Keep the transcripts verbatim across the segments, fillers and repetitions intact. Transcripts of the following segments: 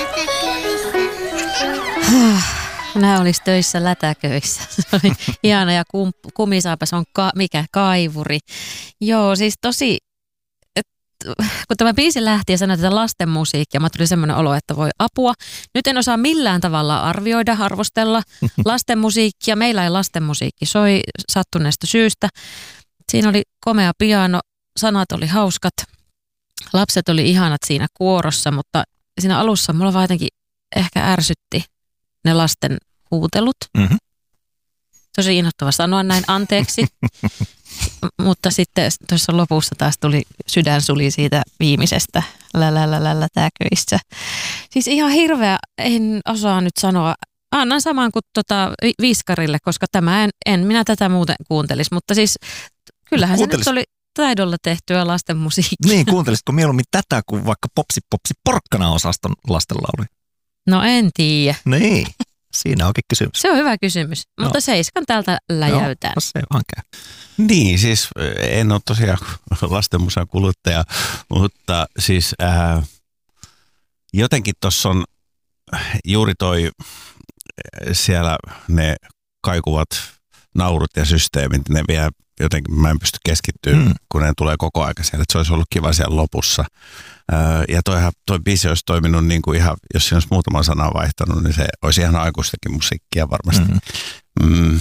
Nämä olisi töissä lätäköissä. Se oli ihana ja kum, kumisaapas on ka, mikä kaivuri. Joo, siis tosi, et, kun tämä biisi lähti ja sanoi, että lasten musiikkia, mä tuli semmoinen olo, että voi apua. Nyt en osaa millään tavalla arvioida, arvostella lasten musiikkia. Meillä ei lasten musiikki soi sattuneesta syystä. Siinä oli komea piano, sanat oli hauskat, lapset oli ihanat siinä kuorossa, mutta siinä alussa mulla vaan jotenkin ehkä ärsytti ne lasten huutelut. Mm-hmm. Tosi inhottava sanoa näin, anteeksi. Mutta sitten tuossa lopussa taas tuli sydän suli siitä viimeisestä lälälälälätäköissä. Siis ihan hirveä, en osaa nyt sanoa. Annan saman kuin tota Viskarille, koska tämä en, en minä tätä muuten kuuntelisi. Mutta siis kyllähän Kuuntelis... se nyt oli taidolla tehtyä lasten musiikkia. Niin, kuuntelisitko mieluummin tätä kuin vaikka Popsi Popsi Porkkana -osaston lastenlauluja? No en tiedä. Niin, siinä onkin kysymys. Se on hyvä kysymys, no. Mutta seiskan täältä läjäytään. No, se vaan käy. Niin, siis en ole tosiaan lastenmusan kuluttaja, mutta siis ää, jotenkin tuossa on juuri toi siellä ne kaikuvat naurut ja systeemit, ne vielä jotenkin mä en pysty keskittymään, mm. kun ne tulee koko aika siellä. Että se olisi ollut kiva siellä lopussa. Öö, ja toihan, toi biisi olisi toiminut niin kuin ihan, jos siinä olisi muutaman sanan vaihtanut, niin se olisi ihan aikuistakin musiikkia varmasti. Mm. Mm.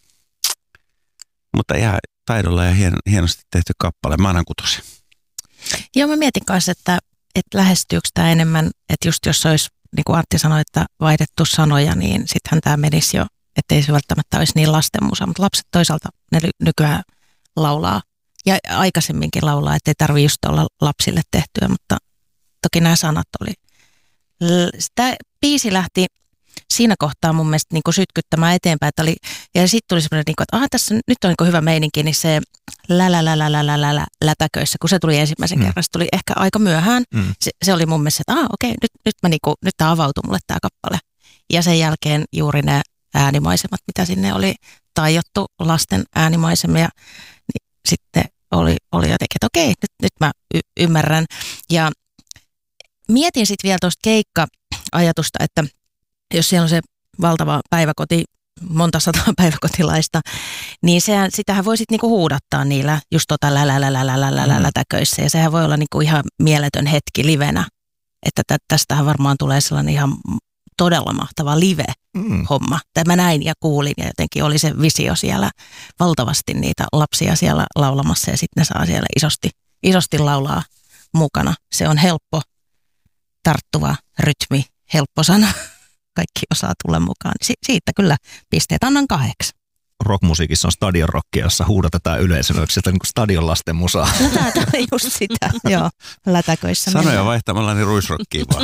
Mutta ihan taidolla ja hien, hienosti tehty kappale. Mä annan kutosen. Joo, mä mietin kanssa, että, että lähestyykö tämä enemmän, että just jos olisi, niin kuin Antti sanoi, että vaihdettu sanoja, niin sittenhän tämä menisi jo, ettei se välttämättä olisi niin lastenmusa, mutta lapset toisaalta ne nykyään laulaa ja aikaisemminkin laulaa, ettei tarvitse just olla lapsille tehtyä, mutta toki nämä sanat oli. Tämä biisi lähti siinä kohtaa mun mielestä niin kuin sytkyttämään eteenpäin, että oli, ja sitten tuli semmoinen, niin kuin, että aha, tässä nyt on niin kuin hyvä meininki, niin se lälälälälälälä lätäköissä, kun se tuli ensimmäisen mm. kerran, se tuli ehkä aika myöhään, mm. se, se oli mun mielestä, että aha, okei, nyt, nyt, mä niin kuin, nyt tämä avautui mulle tämä kappale. Ja sen jälkeen juuri ne äänimaisemat, mitä sinne oli tajottu, lasten äänimaisemia, niin sitten oli, oli jotenkin, että okei, nyt, nyt mä y- ymmärrän. Ja mietin sitten vielä tuosta keikka-ajatusta, että jos siellä on se valtava päiväkoti, monta sataa päiväkotilaista, niin sehän, sitähän voi sitten niinku huudattaa niillä just tota lälälälälälälälätäköissä, ja sehän voi olla niinku ihan mieletön hetki livenä, että tästähän varmaan tulee sellainen ihan todella mahtava live-homma. Mm. Tämä näin ja kuulin ja jotenkin oli se visio siellä valtavasti niitä lapsia siellä laulamassa ja sitten ne saa siellä isosti, isosti laulaa mukana. Se on helppo, tarttuva rytmi, helppo sana. Kaikki osaa tulla mukaan. Si- siitä kyllä pisteet annan kahdeksan. Rockmusiikissa on stadion rockia, jossa huudatetaan yleisöä, sieltä niin kuin stadion lasten musaa. No tämä on just sitä, joo, lätäköissä. Sanoja mennään vaihtamalla niin ruisrockiin vaan.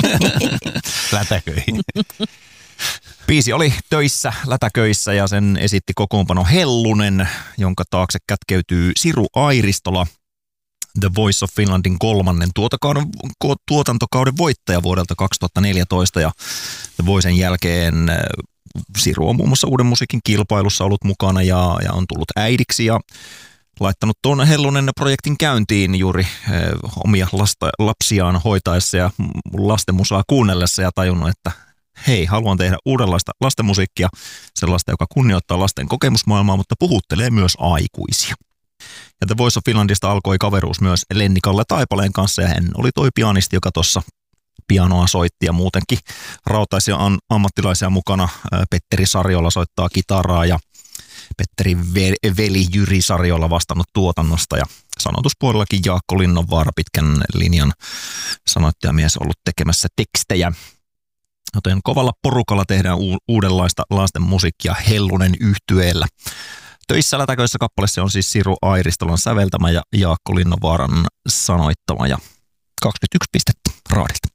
Lätäköihin. Biisi oli töissä, lätäköissä ja sen esitti kokoonpano Hellunen, jonka taakse kätkeytyy Siru Airistola, The Voice of Finlandin kolmannen tuotantokauden, tuotantokauden voittaja vuodelta kaksituhattaneljätoista ja The Voicen jälkeen Siru on muun muassa Uuden musiikin kilpailussa ollut mukana ja, ja on tullut äidiksi ja laittanut tuon Hellunen-projektin käyntiin juuri eh, omia lasta, lapsiaan hoitaessa ja lastenmusaa kuunnellessa ja tajunnut, että hei, haluan tehdä uudenlaista lastenmusiikkia, sellaista, joka kunnioittaa lasten kokemusmaailmaa, mutta puhuttelee myös aikuisia. Ja The Voice of Finlandista alkoi kaveruus myös Lenni-Kalle Taipaleen kanssa ja hän oli toi pianisti, joka tuossa pianoa soitti ja muutenkin rautaisia ammattilaisia mukana. Petteri Sarjola soittaa kitaraa ja Petteri veli Jyri Sarjola vastannut tuotannosta ja sanotuspuolellakin Jaakko Linnonvaara pitkän linjan sanoittajamies ollut tekemässä tekstejä. Joten kovalla porukalla tehdään u- uudenlaista lasten musiikkia Hellunen yhtyeellä. Töissä lätäköissä kappaleessa on siis Siru Airistolan säveltämä ja Jaakko Linnonvaaran sanoittama ja kaksikymmentäyksi pistettä raadilta.